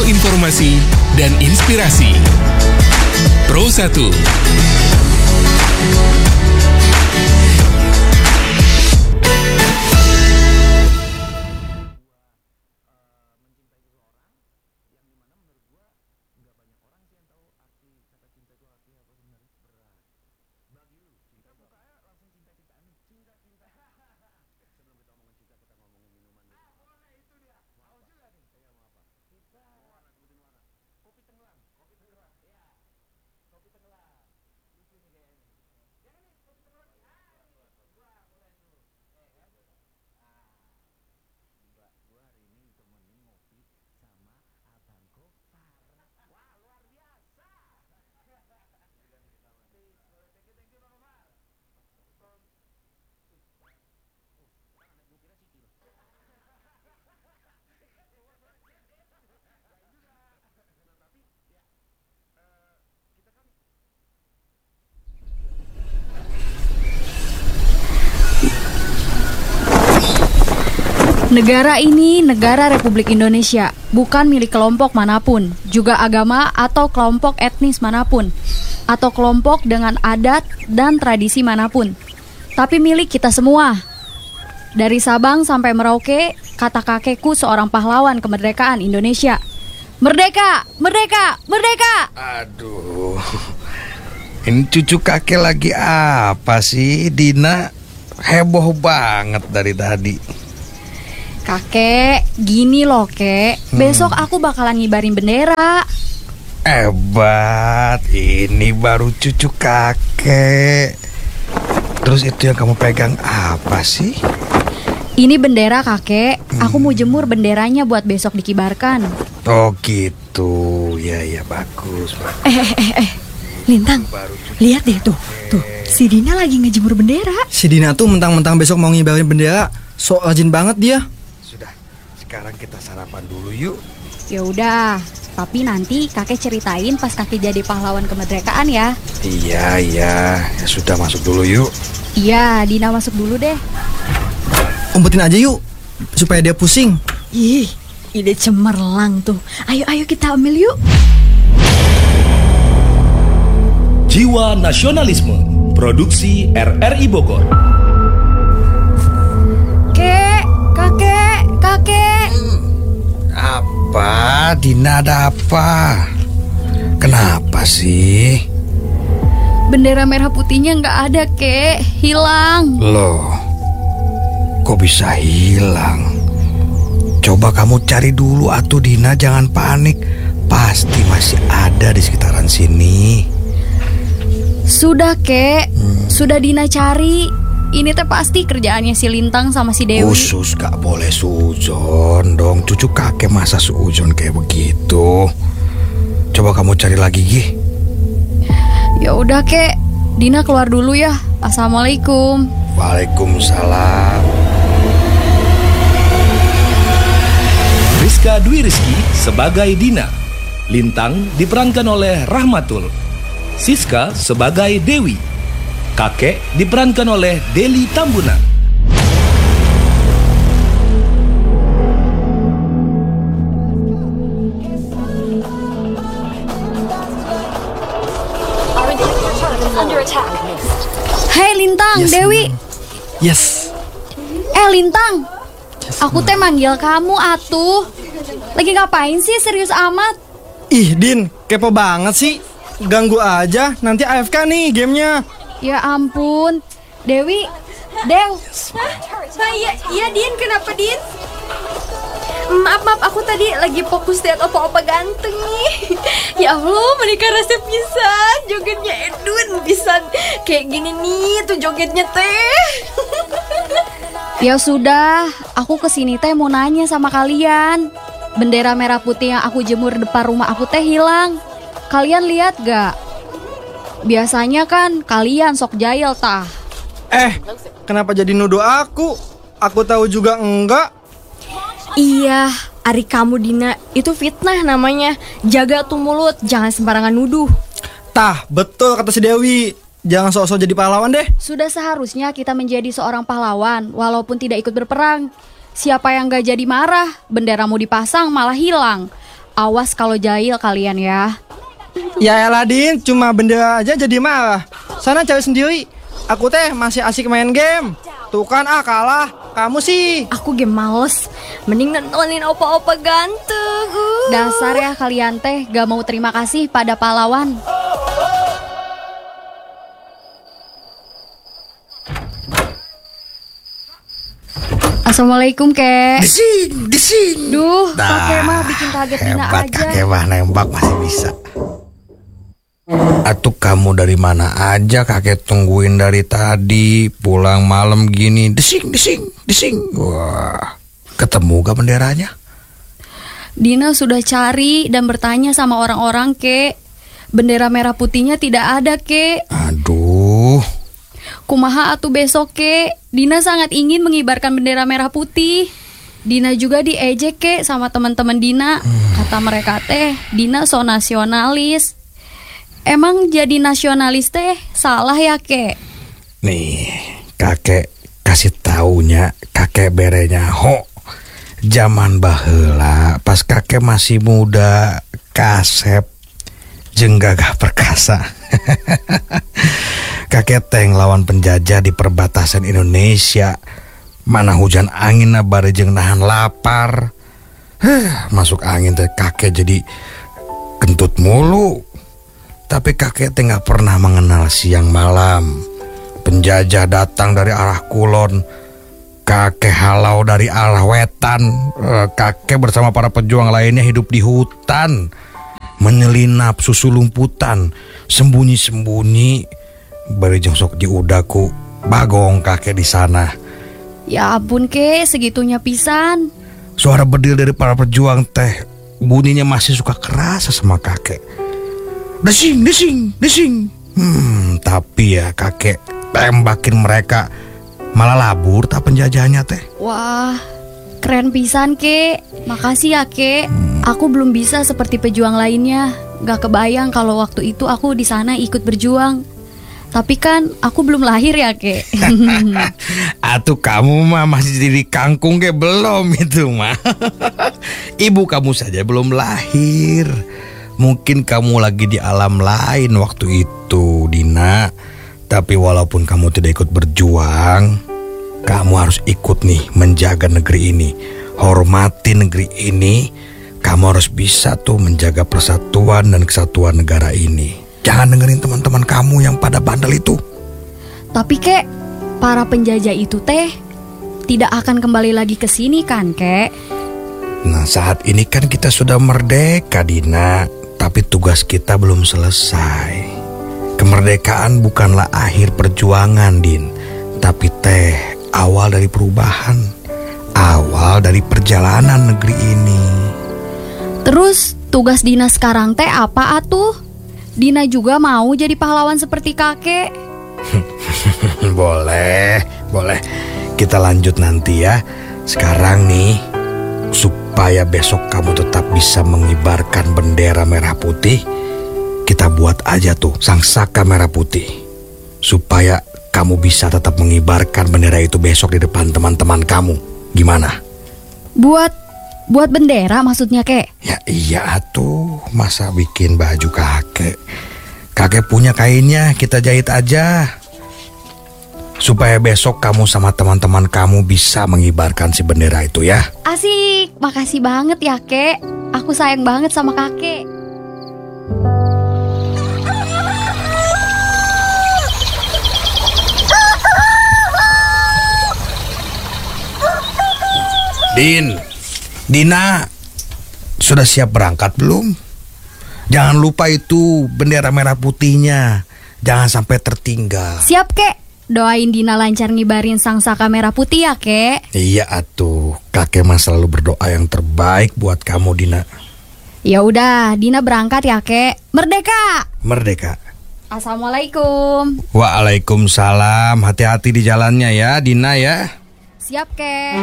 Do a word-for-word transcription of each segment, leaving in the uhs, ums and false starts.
informasi dan inspirasi. Pro satu. Negara ini negara Republik Indonesia, bukan milik kelompok manapun, juga agama atau kelompok etnis manapun, atau kelompok dengan adat dan tradisi manapun, tapi milik kita semua. Dari Sabang sampai Merauke, kata kakekku seorang pahlawan kemerdekaan Indonesia. Merdeka! Merdeka! Merdeka! Aduh, ini cucu kakek lagi apa sih, Dina? Heboh banget dari tadi. Kakek, gini loh kek, besok aku bakalan ngibarin bendera. Hebat, ini baru cucu kakek. Terus itu yang kamu pegang apa sih? Ini bendera kakek, aku mau jemur benderanya buat besok dikibarkan. Oh gitu, ya ya bagus, bagus. Eh eh eh, eh. Lintang, lihat deh tuh, tuh si Dina lagi ngejemur bendera. Si Dina tuh mentang-mentang besok mau ngibarin bendera, so rajin banget dia. Sudah, sekarang kita sarapan dulu yuk. Ya udah, tapi nanti kakek ceritain pas kakek jadi pahlawan kemerdekaan ya. Iya iya, ya sudah masuk dulu yuk. Iya, Dina masuk dulu deh. Umpetin aja yuk, supaya dia pusing. Ih, ide cemerlang tuh. Ayo ayo kita ambil yuk. Jiwa Nasionalisme, produksi R R I Bogor. Kek, kakek, kakek. Apa? Dina ada apa? Kenapa sih? Bendera merah putihnya nggak ada kek, hilang. Loh, kok bisa hilang? Coba kamu cari dulu atuh Dina, jangan panik. Pasti masih ada di sekitaran sini. Sudah kek, hmm. sudah Dina cari. Ini teh pasti kerjaannya si Lintang sama si Dewi. Khusus gak boleh sujon dong. Cucu kakek masa sujon kayak begitu. Coba kamu cari lagi Gih. Ya udah kek, Dina keluar dulu ya. Assalamualaikum. Waalaikumsalam. Rizka Dwi Rizky sebagai Dina. Lintang diperankan oleh Rahmatul. Siska sebagai Dewi. Kakek diperankan oleh Deli Tambunan. Hei Lintang, Yes, Dewi. Yes. Eh Lintang, aku teh manggil kamu atuh. Lagi ngapain sih serius amat? Ih Din, kepo banget sih. Ganggu aja, nanti A F K nih gamenya. Ya ampun, Dewi, Dew. Hah, iya, iya Din, kenapa Din? Maaf, maaf, aku tadi lagi fokus lihat opa-opa ganteng nih. Ya Allah, menikah rasa pisan. Jogetnya Edun pisan. Kayak gini nih tuh jogetnya teh. Ya sudah, aku kesini teh mau nanya sama kalian. Bendera merah putih yang aku jemur depan rumah aku teh hilang. Kalian lihat gak? Biasanya kan kalian sok jahil tah. Eh, kenapa jadi nuduh aku? Aku tahu juga enggak. Iya, ari kamu Dina, itu fitnah namanya. Jaga tuh mulut, jangan sembarangan nuduh. Tah, betul kata si Dewi. Jangan sok-sok jadi pahlawan deh. Sudah seharusnya kita menjadi seorang pahlawan walaupun tidak ikut berperang. Siapa yang gak jadi marah, bendera mau dipasang malah hilang. Awas kalau jahil kalian ya. Ya elah Din, cuma bendera aja jadi marah. Sana cari sendiri. Aku teh masih asik main game. Tuh kan ah kalah. Kamu sih. Aku game males. Mending nontonin opa-opa ganteng. Uh. Dasar ya kalian teh gak mau terima kasih pada pahlawan. Assalamualaikum kek. Desing, desing. Duh, Nah, kakek mah bikin kaget Dina hebat aja. kakek mah nembak masih bisa. Atuh kamu dari mana aja, kakek tungguin dari tadi. Pulang malam gini, desing, desing, desing. Wah, ketemu gak benderanya? Dina sudah cari dan bertanya sama orang-orang kek. Bendera merah putihnya tidak ada kek. Aduh, Kumaha atuh besok kek. Dina sangat ingin mengibarkan bendera merah putih. Dina juga diejek kek sama teman-teman Dina. Kata mereka teh Dina so nasionalis. Emang jadi nasionalis teh salah ya kek? nih kakek kasih taunya, kakek berenya ho. Zaman baheula pas kakek masih muda, kasep jeung gagah perkasa. Kakek teh lawan penjajah di perbatasan Indonesia. Mana hujan angin bari jeung nahan lapar. Huh, masuk angin teh kakek jadi kentut mulu. Tapi kakek teh gak pernah mengenal siang malam. Penjajah datang dari arah kulon, kakek halau dari arah wetan. Kakek bersama para pejuang lainnya hidup di hutan, menyelinap susulumputan, sembunyi-sembunyi. Bari jongsok di udaku bagong kakek di sana. Ya ampun kek, segitunya pisan. Suara bedil dari para pejuang teh bunyinya masih suka kerasa sama kakek. Desing, desing, desing. Hmm, tapi ya kakek tembakin mereka malah labur tak penjajahnya teh. Wah, keren pisan kek. Makasih ya kek. Aku belum bisa seperti pejuang lainnya. Gak kebayang kalau waktu itu aku di sana ikut berjuang. Tapi kan aku belum lahir ya kek. Atuh kamu mah masih jadi kangkung ke belum itu mah. Ibu kamu saja belum lahir. Mungkin kamu lagi di alam lain waktu itu, Dina. Tapi walaupun kamu tidak ikut berjuang, kamu harus ikut nih menjaga negeri ini. Hormati negeri ini. Kamu harus bisa tuh menjaga persatuan dan kesatuan negara ini. Jangan dengerin teman-teman kamu yang pada bandel itu. Tapi kek, para penjajah itu teh tidak akan kembali lagi ke sini kan kek? Nah saat ini kan kita sudah merdeka Dina. Tapi tugas kita belum selesai. Kemerdekaan bukanlah akhir perjuangan Din, tapi teh awal dari perubahan. Awal dari perjalanan negeri ini. Terus tugas Dina sekarang teh apa atuh? Dina juga mau jadi pahlawan seperti kakek. Boleh, boleh. Kita lanjut nanti ya. Sekarang nih, supaya besok kamu tetap bisa mengibarkan bendera merah putih, kita buat aja tuh sangsaka merah putih. Supaya kamu bisa tetap mengibarkan bendera itu besok di depan teman-teman kamu. Gimana? Buat buat bendera maksudnya kek? Ya iya tuh, masa bikin baju kakek. Kakek punya kainnya, kita jahit aja. Supaya besok kamu sama teman-teman kamu bisa mengibarkan si bendera itu ya. Asik, makasih banget ya kek. Aku sayang banget sama kakek. Din, Dina, sudah siap berangkat belum? Jangan lupa itu bendera merah putihnya. Jangan sampai tertinggal. Siap kek. Doain Dina lancar ngibarin sangsaka merah putih ya kek. Iya atuh, kakek mah selalu berdoa yang terbaik buat kamu Dina. Ya udah, Dina berangkat ya kek. Merdeka. Merdeka. Assalamualaikum. Waalaikumsalam. Hati-hati di jalannya ya Dina ya. Siap kek.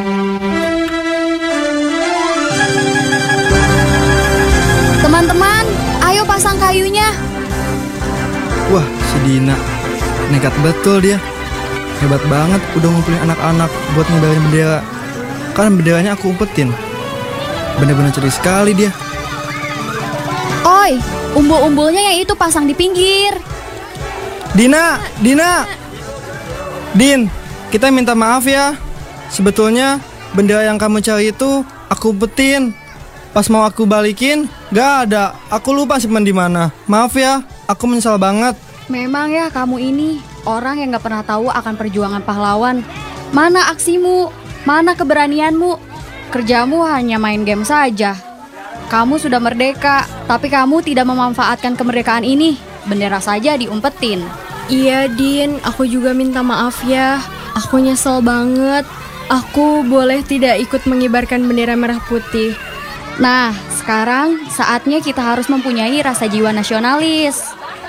Teman-teman, ayo pasang kayunya. Wah, si Dina nekat betul dia. Hebat banget udah ngumpulin anak-anak buat ngibarin bendera. Kan benderanya aku umpetin. Bener-bener cerdik sekali dia. Oi, umbul-umbulnya yang itu pasang di pinggir. Dina, Dina. Din, kita minta maaf ya. Sebetulnya bendera yang kamu cari itu aku umpetin. Pas mau aku balikin, gak ada. Aku lupa simpan di mana. Maaf ya, aku menyesal banget. Memang ya kamu ini orang yang gak pernah tahu akan perjuangan pahlawan. Mana aksimu? Mana keberanianmu? Kerjamu hanya main game saja. Kamu sudah merdeka, tapi kamu tidak memanfaatkan kemerdekaan ini. Bendera saja diumpetin. Iya Din, aku juga minta maaf ya. Aku nyesel banget. Aku boleh tidak ikut mengibarkan bendera merah putih. Nah, sekarang saatnya kita harus mempunyai rasa jiwa nasionalis.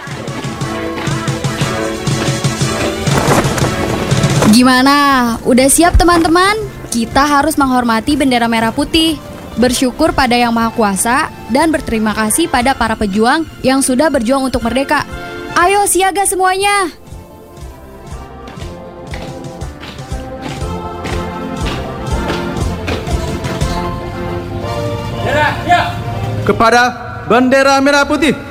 Gimana? Udah siap teman-teman? Kita harus menghormati bendera merah putih, bersyukur pada Yang Maha Kuasa, dan berterima kasih pada para pejuang yang sudah berjuang untuk merdeka. Ayo siaga semuanya! Kepada bendera merah putih.